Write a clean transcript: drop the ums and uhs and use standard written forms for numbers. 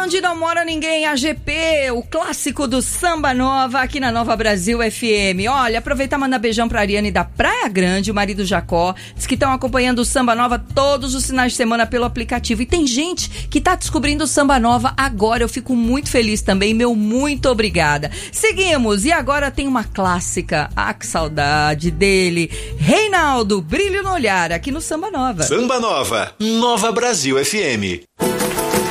Onde não mora ninguém, AGP, o clássico do Samba Nova aqui na Nova Brasil FM. Olha, aproveitar e mandar beijão pra Ariane da Praia Grande, o marido Jacó. Diz que estão acompanhando o Samba Nova todos os finais de semana pelo aplicativo. E tem gente que tá descobrindo o Samba Nova agora. Eu fico muito feliz também, meu muito obrigada. Seguimos, e agora tem uma clássica. Ah, que saudade dele. Reinaldo, Brilho no Olhar, aqui no Samba Nova. Samba Nova, Nova Brasil FM.